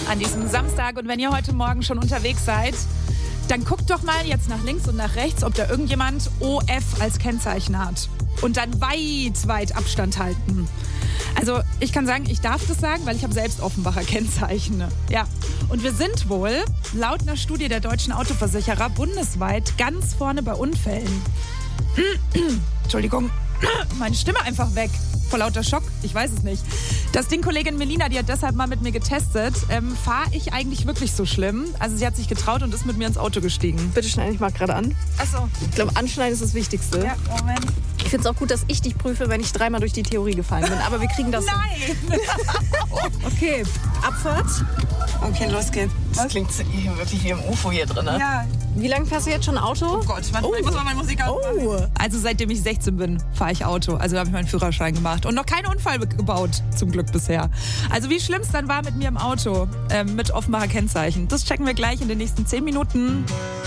an diesem Samstag. Und wenn ihr heute Morgen schon unterwegs seid, dann guckt doch mal jetzt nach links und nach rechts, ob da irgendjemand OF als Kennzeichen hat. Und dann weit Abstand halten. Also ich kann sagen, ich darf das sagen, weil ich habe selbst Offenbacher Kennzeichen. Ja. Und wir sind wohl, laut einer Studie der deutschen Autoversicherer, bundesweit ganz vorne bei Unfällen. Entschuldigung, meine Stimme einfach weg. Vor lauter Schock, ich weiß es nicht. Das Ding, Kollegin Melina, die hat deshalb mal mit mir getestet. Fahre ich eigentlich wirklich so schlimm? Also sie hat sich getraut und ist mit mir ins Auto gestiegen. Bitte schneide ich mal gerade an. Achso. Ich glaube, anschneiden ist das Wichtigste. Ja, Moment. Ich finde es auch gut, dass ich dich prüfe, wenn ich 3-mal durch die Theorie gefallen bin. Aber wir kriegen das hin. Nein! Okay, Abfahrt. Okay, los geht's. Das klingt hier wirklich wie im UFO hier drin. Ne? Ja. Wie lange fährst du jetzt schon Auto? Oh Gott, ich muss mal meine Musik ausmachen. Also seitdem ich 16 bin, fahre ich Auto. Also da habe ich meinen Führerschein gemacht. Und noch keinen Unfall gebaut, zum Glück bisher. Also wie schlimm es dann war mit mir im Auto, mit Offenbacher Kennzeichen. Das checken wir gleich in den nächsten 10 Minuten.